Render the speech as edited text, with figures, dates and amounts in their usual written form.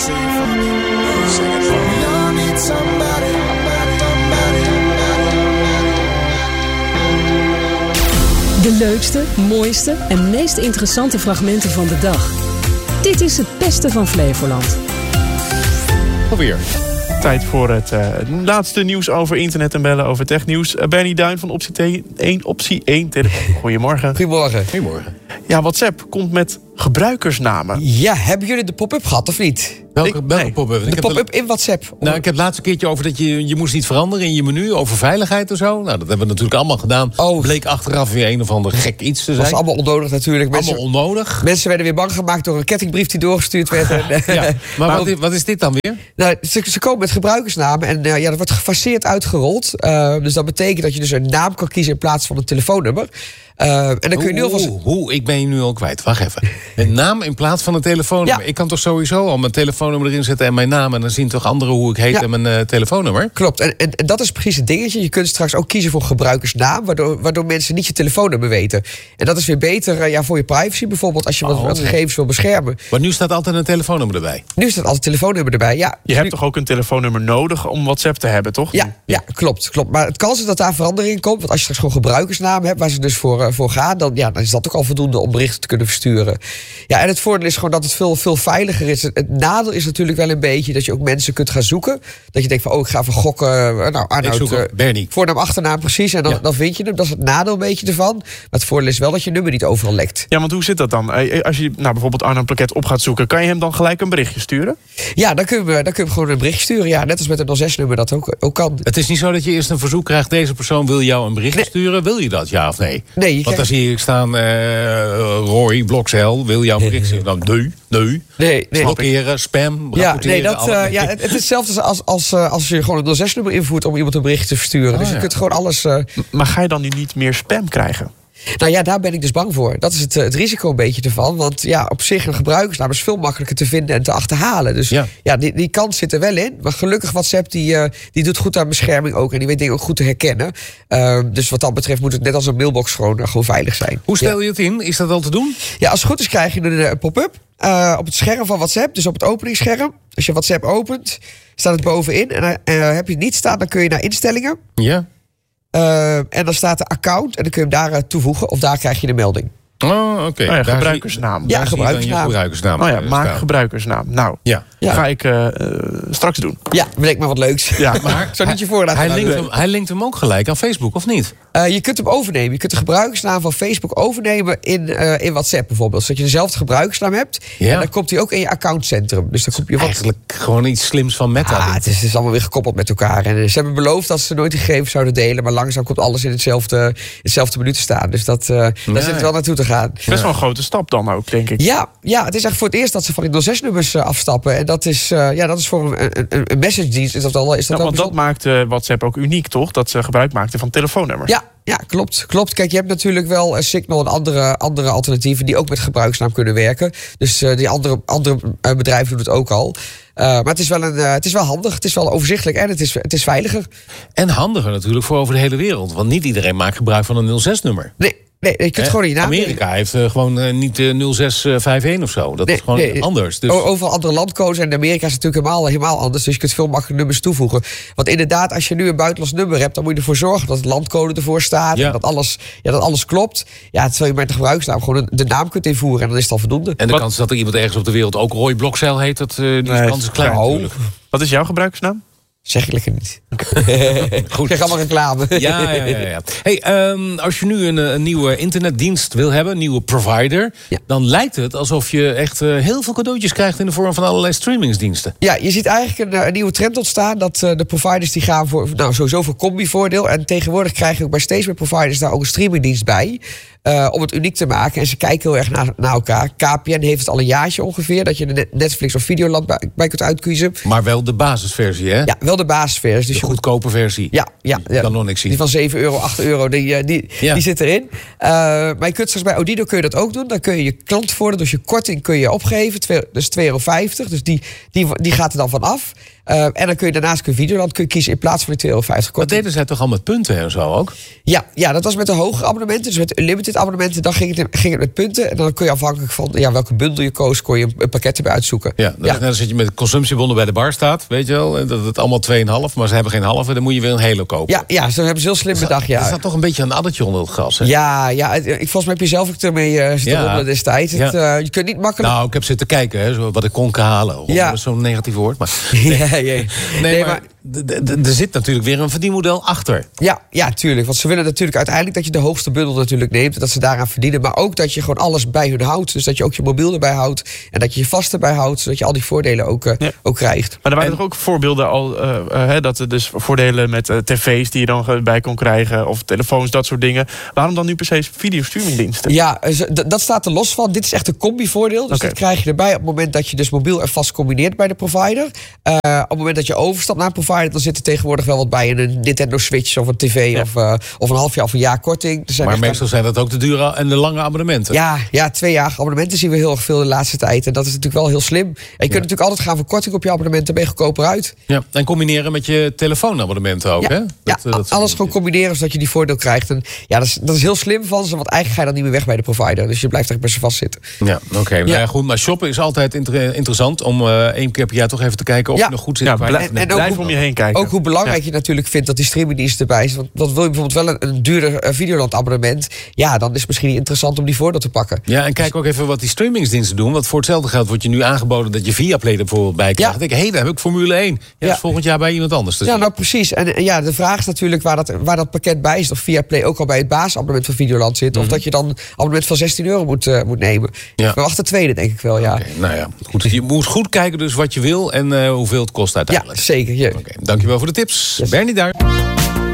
De leukste, mooiste en meest interessante fragmenten van de dag. Dit is het beste van Flevoland. Alweer. Tijd voor het laatste nieuws over internet en bellen, over technieuws. Bernie Duin van Optie 1 Telefoon. Goedemorgen. Goedemorgen. Ja, WhatsApp komt met gebruikersnamen. Ja, hebben jullie de pop-up gehad of niet? Welke pop-up? De pop-up in WhatsApp. Nou, ik heb het laatste keertje over dat je moest niet veranderen in je menu, over veiligheid en zo. Nou, dat hebben we natuurlijk allemaal gedaan. Bleek achteraf weer een of ander gek iets te zijn. Dat was allemaal onnodig natuurlijk. Allemaal onnodig. Mensen werden weer bang gemaakt door een kettingbrief die doorgestuurd werd. Ja, maar wat is dit dan weer? Nou, ze komen met gebruikersnamen en dat wordt gefaseerd uitgerold. Dus dat betekent dat je dus een naam kan kiezen in plaats van een telefoonnummer. En dan kun je nu alvast... Ik ben je nu al kwijt. Wacht even. Een naam in plaats van een telefoonnummer. Ja. Ik kan toch sowieso al mijn telefoonnummer erin zetten en mijn naam. En dan zien toch anderen hoe ik heet en mijn telefoonnummer? Klopt. En dat is precies het dingetje. Je kunt straks ook kiezen voor gebruikersnaam, waardoor mensen niet je telefoonnummer weten. En dat is weer beter voor je privacy. Bijvoorbeeld als je wat gegevens wil beschermen. Maar nu staat altijd een telefoonnummer erbij. Nu staat altijd een telefoonnummer erbij, ja. Je hebt toch ook een telefoonnummer nodig om WhatsApp te hebben, toch? Ja, klopt. Maar het kan zijn dat daar verandering in komt. Want als je straks gewoon gebruikersnaam hebt, waar ze dus voor gaan, dan is dat ook al voldoende om berichten te kunnen versturen. Ja, en het voordeel is gewoon dat het veel, veel veiliger is. Het nadeel is natuurlijk wel een beetje dat je ook mensen kunt gaan zoeken. Dat je denkt van, ik ga even gokken. Arnoud, Bernie. Voornaam, achternaam, precies. En dan vind je hem. Dat is het nadeel een beetje ervan. Maar het voordeel is wel dat je nummer niet overal lekt. Ja, want hoe zit dat dan? Als je bijvoorbeeld Arnoud Plaquet op gaat zoeken, kan je hem dan gelijk een berichtje sturen? Ja, dan kun je hem gewoon een berichtje sturen. Ja, net als met een 06-nummer dat ook kan. Het is niet zo dat je eerst een verzoek krijgt, deze persoon wil jou een berichtje sturen. Wil je dat, ja of nee? Nee. Want dan zie ik staan, Roy Blokcel wil jou een berichtje sturen. Dan nee. Blokkeren, spam, rapporteren. Het is hetzelfde als je gewoon een 06-nummer invoert om iemand een berichtje te versturen. Dus je kunt gewoon alles... Maar ga je dan nu niet meer spam krijgen? Nou ja, daar ben ik dus bang voor. Dat is het risico een beetje ervan. Want op zich een gebruikersnaam is veel makkelijker te vinden en te achterhalen. Dus die kans zit er wel in. Maar gelukkig WhatsApp die doet goed aan bescherming ook. En die weet dingen ook goed te herkennen. Dus wat dat betreft moet het net als een mailbox gewoon veilig zijn. Hoe stel je het in? Is dat al te doen? Ja, als het goed is krijg je een pop-up op het scherm van WhatsApp. Dus op het openingsscherm. Als je WhatsApp opent, staat het bovenin. En heb je het niet staan, dan kun je naar instellingen. Ja. En dan staat de account en dan kun je hem daar toevoegen of daar krijg je de melding. Oh, oké. Gebruikersnaam. Ja, gebruikersnaam. Maak gebruikersnaam. Nou, ga ik straks doen. Ja, bedenk maar wat leuks. Ja, maar ik zou niet je voorraad hij linkt hem ook gelijk aan Facebook, of niet? Je kunt hem overnemen. Je kunt de gebruikersnaam van Facebook overnemen in WhatsApp bijvoorbeeld. Zodat je dezelfde gebruikersnaam hebt. Ja. En dan komt hij ook in je accountcentrum. Dus dan komt eigenlijk gewoon iets slims van Meta. Het is allemaal weer gekoppeld met elkaar. En ze hebben beloofd dat ze nooit die gegevens zouden delen. Maar langzaam komt alles in hetzelfde menu te staan. Dus daar zit het wel naartoe te gaan. Best wel een grote stap dan ook, denk ik. Ja, het is echt voor het eerst dat ze van die 06-nummers afstappen. En dat is voor een message-dienst. Want dat maakt WhatsApp ook uniek, toch? Dat ze gebruik maakten van telefoonnummers. Ja, klopt. Kijk, je hebt natuurlijk wel Signal en andere alternatieven die ook met gebruikersnaam kunnen werken. Dus die andere bedrijven doen het ook al. Maar het is wel handig, het is wel overzichtelijk en het is veiliger. En handiger natuurlijk voor over de hele wereld. Want niet iedereen maakt gebruik van een 06-nummer. Nee, je kunt gewoon in je naam. Amerika heeft gewoon niet 0651 of zo. Dat is gewoon anders. Dus... Overal andere landcodes. En in Amerika is het natuurlijk helemaal anders. Dus je kunt veel makkelijker nummers toevoegen. Want inderdaad, als je nu een buitenlands nummer hebt, dan moet je ervoor zorgen dat de landcode ervoor staat. Ja. En dat alles klopt. Ja, terwijl je met de gebruikersnaam gewoon de naam kunt invoeren. En dan is het al voldoende. En de kans dat er iemand ergens op de wereld ook Roy Blokzeil heet, die kans is klein natuurlijk. Wat is jouw gebruikersnaam? Zeg ik lekker niet. Goed. Krijg allemaal reclame. Ja. Hey, als je nu een nieuwe internetdienst wil hebben, een nieuwe provider, dan lijkt het alsof je echt heel veel cadeautjes krijgt in de vorm van allerlei streamingsdiensten. Ja, je ziet eigenlijk een nieuwe trend ontstaan dat de providers die gaan sowieso voor combi-voordeel. En tegenwoordig krijg je ook bij steeds meer providers daar ook een streamingdienst bij. Om het uniek te maken. En ze kijken heel erg naar elkaar. KPN heeft het al een jaartje ongeveer, dat je de Netflix of Videoland bij kunt uitkiezen. Maar wel de basisversie, hè? Ja, wel de basisversie. Dus de goedkope versie. Ja. Kan nog niks zien. Die van 7 euro, 8 euro, die zit erin. Maar je kunt straks bij Odido kun je dat ook doen. Dan kun je klantvoordeel, dus je korting kun je opgeven. Dus €2,50. Dus die gaat er dan van af. En dan kun je daarnaast Videoland kiezen in plaats van die €2,50. Dat deden zij toch al met punten en zo ook? Ja, dat was met een hoger abonnement. Dus met Unlimited unlimited abonnementen, dan ging het met punten. En dan kun je afhankelijk van welke bundel je koos, kon je een pakket erbij uitzoeken. Ja, net als dat je met consumptiebonnen bij de bar staat, weet je wel. Dat het allemaal 2,5, maar ze hebben geen halve. Dan moet je weer een hele kopen. Ja, zo hebben ze heel slim bedacht. Er staat toch een beetje een addertje onder het gras. Hè? Volgens mij heb je zelf ook ermee zitten rommelen destijds. Je kunt niet makkelijk... Nou, ik heb zitten kijken, hè, wat ik kon halen. Dat is zo'n negatief woord. Maar nee, maar er zit natuurlijk weer een verdienmodel achter. Ja, tuurlijk. Want ze willen natuurlijk uiteindelijk dat je de hoogste bundel natuurlijk neemt. Dat ze daaraan verdienen. Maar ook dat je gewoon alles bij hun houdt. Dus dat je ook je mobiel erbij houdt. En dat je je vast erbij houdt. Zodat je al die voordelen ook krijgt. Maar er waren toch ook voorbeelden al. Dat er dus voordelen met tv's die je dan bij kon krijgen. Of telefoons, dat soort dingen. Waarom dan nu per se videostreamingdiensten? Ja, dat staat er los van. Dit is echt een combi-voordeel. Dus dat krijg je erbij op het moment dat je dus mobiel en vast combineert bij de provider. Op het moment dat je overstapt naar een provider, dan zit er tegenwoordig wel wat bij in een Nintendo Switch of een tv of een half jaar of een jaar korting. Maar meestal zijn dat ook de dure en de lange abonnementen. Ja, 2 jaar abonnementen zien we heel erg veel de laatste tijd. En dat is natuurlijk wel heel slim. En je kunt natuurlijk altijd gaan voor korting op je abonnementen. Ben je goedkoper uit. Ja, en combineren met je telefoonabonnementen ook, hè? Alles gewoon combineren zodat je die voordeel krijgt. En dat is heel slim van ze, want eigenlijk ga je dan niet meer weg bij de provider. Dus je blijft echt best vast zitten. Ja, oké. Goed, maar shoppen is altijd interessant om 1 keer per jaar toch even te kijken of je nog goed zit. Blijf om je heen kijken. Ook hoe belangrijk je natuurlijk vindt dat die streamingdienst erbij is. Want wil je bijvoorbeeld wel een duurder Videoland abonnement, dan is het misschien niet interessant om die voordeel te pakken. Ja, en kijk ook even wat die streamingsdiensten doen. Want voor hetzelfde geld wordt je nu aangeboden dat je Viaplay er bijvoorbeeld bij krijgt. Dan denk ik, daar heb ik Formule 1. Ja, dat is volgend jaar bij iemand anders. Nou precies. En de vraag is natuurlijk waar dat pakket bij is. Of Viaplay ook al bij het basisabonnement van Videoland zit. Of dat je dan een abonnement van €16 moet nemen. Ja. Maar wacht, de tweede denk ik wel, Okay, goed. Je moet goed kijken dus wat je wil en hoeveel het kost uiteindelijk. Ja, zeker. Dankjewel voor de tips. Yes. Bernie daar.